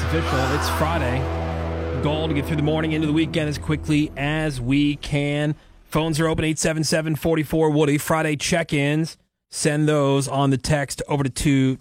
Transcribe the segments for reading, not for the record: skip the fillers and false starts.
official. It's Friday. Goal to get through the morning into the weekend as quickly as we can. Phones are open, 877-44-WOODY. Friday check-ins. Send those on the text over to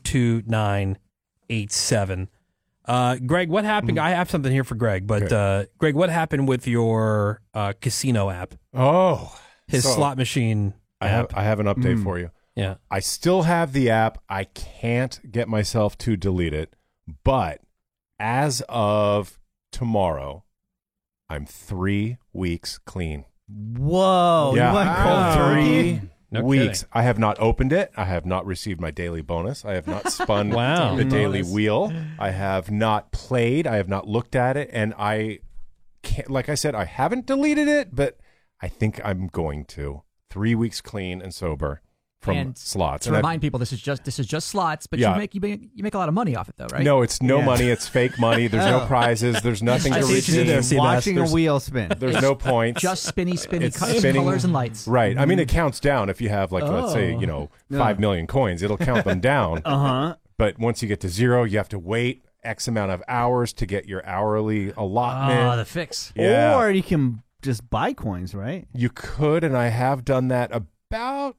22987. Greg, what happened? I have something here for Greg, but Greg, what happened with your casino app? Oh, his slot machine app. I have an update for you. Yeah. I still have the app. I can't get myself to delete it, but as of tomorrow, I'm 3 weeks clean. Whoa. Yeah. You went cold turkey? No weeks. kidding. I have not opened it. I have not received my daily bonus. I have not spun Wow. the daily Bonus. wheel. I have not played. I have not looked at it. And I can't, like I said, I haven't deleted it, but I think I'm going to. 3 weeks clean and sober from And slots. To And remind people, this is just slots, but Yeah. you make a lot of money off it though, right? No, it's no money. It's fake money. There's no prizes. There's nothing I to see what you did there, redeem. Seabass. Watching a wheel spin. There's no points. Just spinny It's spinning. colors and lights. Right. I mean, it counts down if you have, like, let's say, 5 million coins. It'll count them down. But once you get to zero, you have to wait X amount of hours to get your hourly allotment. Oh, the fix. Yeah. Or you can just buy coins, right? You could, and I have done that about,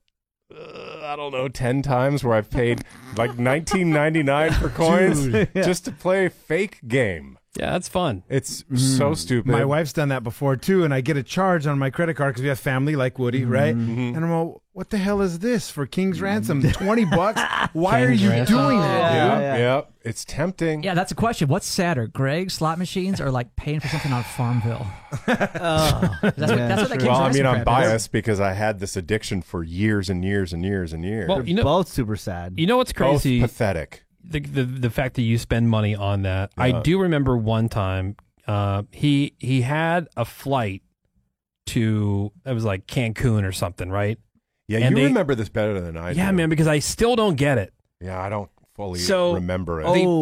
I don't know, 10 times where I've paid like $19.99 for coins just to play a fake game. Yeah, that's fun. It's so stupid. My wife's done that before too, and I get a charge on my credit card because we have family like Woody, right? And I'm all, what the hell is this for King's Ransom? $20? Why are King's you Ransom. doing that? Yeah. It's tempting. Yeah, that's a question. What's sadder, Greg's slot machines or like paying for something on Farmville? That's what that King's Well, I Ransom mean, I'm crap is. biased because I had this addiction for years and years and years and years. Well, you know, Both super sad. you know what's Both crazy? pathetic. The fact that you spend money on that. I do remember one time he had a flight to, it was like Cancun or something, right? Yeah, And you they- remember this better than I do. Yeah, man, because I still don't get it. Yeah, I don't fully So- remember it.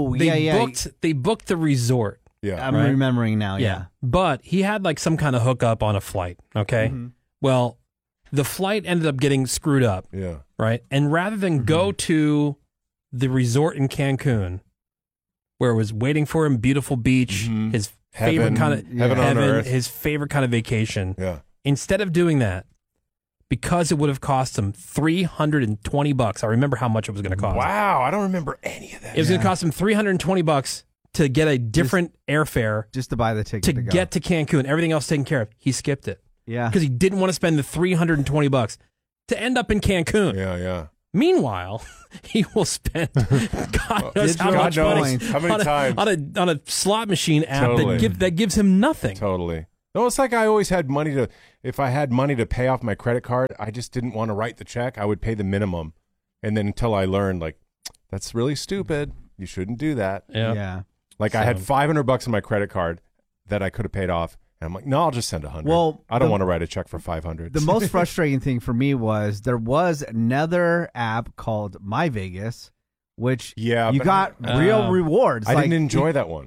They booked the resort. Yeah. I'm right? remembering now, yeah. But he had like some kind of hookup on a flight, okay? Well, the flight ended up getting screwed up, Yeah. right? And rather than go to the resort in Cancun, where it was waiting for him, beautiful beach, his favorite kind of Heaven on earth. his favorite kind of vacation. Yeah. Instead of doing that, because it would have cost him $320. I remember how much it was going to cost. Wow, I don't remember any of that. It was going to cost him $320 to get a different airfare Just to buy the ticket to to go. get to Cancun. Everything else taken care of. He skipped it Yeah. because he didn't want to spend the $320 to end up in Cancun. Yeah. Meanwhile, he will spend God knows how God much knows money how many times. on a slot machine app Totally. that gives him nothing. Totally. No, it's like I always had money to, if I had money to pay off my credit card, I just didn't want to write the check. I would pay the minimum. And then until I learned, like, that's really stupid. You shouldn't do that. Yeah. Like, I had $500 on my credit card that I could have paid off. And I'm like, no, I'll just send $100. Well, I don't want to write a check for $500. The most frustrating thing for me was there was another app called My Vegas, which you but got real rewards. I like, didn't enjoy that one.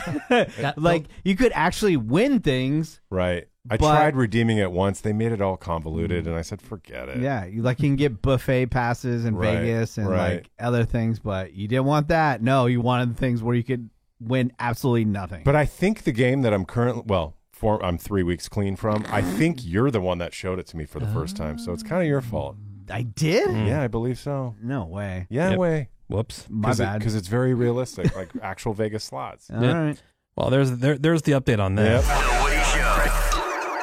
like you could actually win things. Right. I But- tried redeeming it once. They made it all convoluted, and I said, forget it. Yeah, you can get buffet passes in Right, Vegas and right. like other things, but you didn't want that. No, you wanted the things where you could win absolutely nothing. But I think the game that I'm currently, I'm 3 weeks clean from, I think you're the one that showed it to me for the first time. So it's kind of your fault. I did? Yeah, I believe so. No way. Yeah, Yep. way. Whoops. My bad. Because it's very realistic, like actual Vegas slots. All right. Well, there's the update on that. Yep. The Woody Show.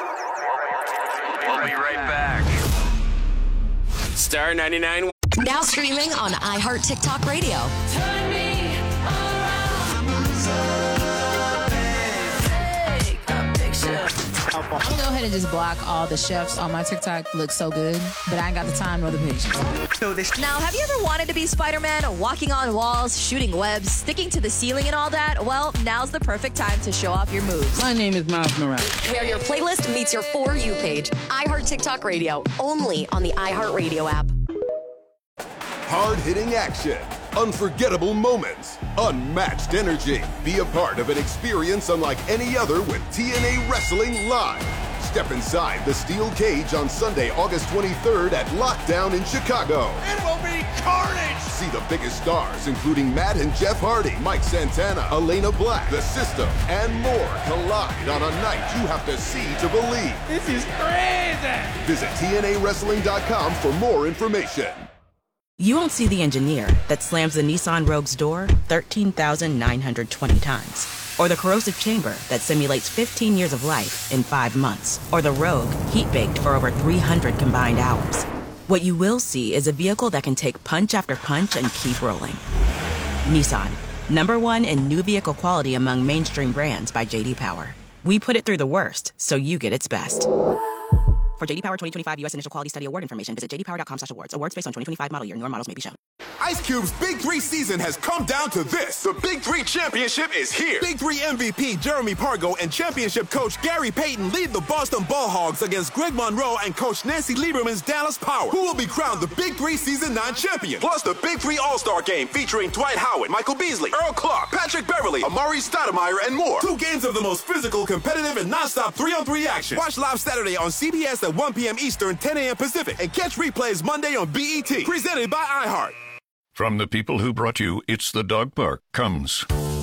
We'll be right back. Star 99. Now streaming on iHeart TikTok Radio. I'm gonna go ahead and just block all the chefs on my TikTok. Look so good, but I ain't got the time nor the patience. Now, have you ever wanted to be Spider-Man, walking on walls, shooting webs, sticking to the ceiling and all that? Well, now's the perfect time to show off your moves. My name is Miles Morales. Where your playlist meets your For You page. iHeart TikTok Radio, only on the iHeart Radio app. Hard-hitting action, unforgettable moments, unmatched energy. Be a part of an experience unlike any other with TNA Wrestling Live. Step inside the steel cage on Sunday, August 23rd at Lockdown in Chicago. It will be carnage! See the biggest stars, including Matt and Jeff Hardy, Mike Santana, Elena Black, The System, and more collide on a night you have to see to believe. This is crazy! Visit TNAWrestling.com for more information. You won't see the engineer that slams the Nissan Rogue's door 13,920 times. Or the corrosive chamber that simulates 15 years of life in 5 months. Or the Rogue heat-baked for over 300 combined hours. What you will see is a vehicle that can take punch after punch and keep rolling. Nissan, #1 in new vehicle quality among mainstream brands by J.D. Power. We put it through the worst, so you get its best. For J.D. Power 2025 U.S. Initial Quality Study Award information, visit jdpower.com/awards. Awards based on 2025 model year. Newer models may be shown. Ice Cube's Big 3 season has come down to this. The Big 3 championship is here. Big 3 MVP Jeremy Pargo and championship coach Gary Payton lead the Boston Ball Hogs against Greg Monroe and coach Nancy Lieberman's Dallas Power, who will be crowned the Big 3 Season 9 champion. Plus the Big 3 All-Star Game featuring Dwight Howard, Michael Beasley, Earl Clark, Patrick Beverly, Amari Stoudemire, and more. 2 games of the most physical, competitive, and non-stop 3-on-3 action. Watch live Saturday on CBS at 1 p.m. Eastern, 10 a.m. Pacific, and catch replays Monday on BET. Presented by iHeart. From the people who brought you It's the Dog Park comes